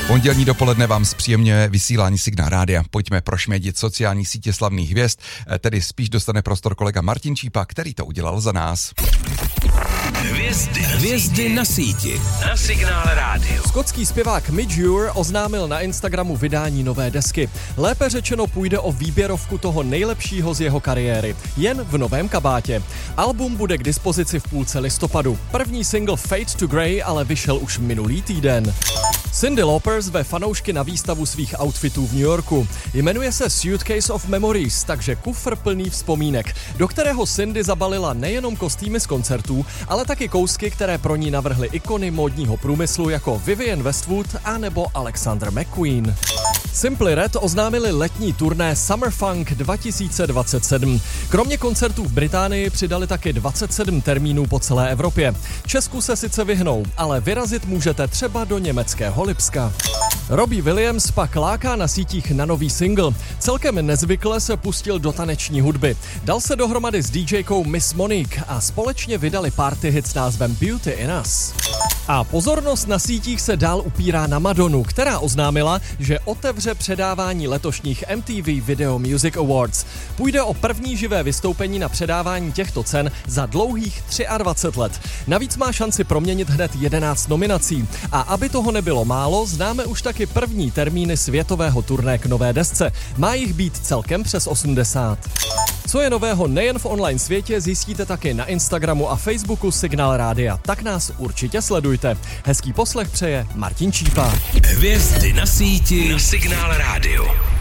Pondělní dopoledne vám zpříjemňuje vysílání Signál rádia. Pojďme prošmědit sociální sítě slavných hvězd, tedy spíš dostane prostor kolega Martin Čípa, který to udělal za nás. Hvězdy na síti. Na Signál rádio. Skotský zpěvák Midge Ure oznámil na Instagramu vydání nové desky. Lépe řečeno půjde o výběrovku toho nejlepšího z jeho kariéry. Jen v novém kabátě. Album bude k dispozici v půlce listopadu. První single Fade to Grey ale vyšel už minulý týden. Cyndi Lauper zve fanoušky na výstavu svých outfitů v New Yorku. Jmenuje se Suitcase of Memories, takže kufr plný vzpomínek, do kterého Cyndi zabalila nejenom kostýmy z koncertů, ale taky kousky, které pro ní navrhly ikony módního průmyslu jako Vivienne Westwood a nebo Alexander McQueen. Simply Red oznámili letní turné Summer Funk 2027. Kromě koncertů v Británii přidali taky 27 termínů po celé Evropě. Česku se sice vyhnou, ale vyrazit můžete třeba do německého Lipska. Robbie Williams pak láká na sítích na nový single. Celkem nezvykle se pustil do taneční hudby. Dal se dohromady s DJkou Miss Monique a společně vydali party hit s názvem Beauty in Us. A pozornost na sítích se dál upírá na Madonu, která oznámila, že otevře předávání letošních MTV Video Music Awards. Půjde o první živé vystoupení na předávání těchto cen za dlouhých 23 let. Navíc má šanci proměnit hned 11 nominací. A aby toho nebylo málo, známe už taky první termíny světového turné k nové desce. Má jich být celkem přes 80. Co je nového nejen v online světě, zjistíte taky na Instagramu a Facebooku Signál rádia. Tak nás určitě sledujte. Hezký poslech přeje Martin Čípa. Hvězdy na síti na Signál rádio.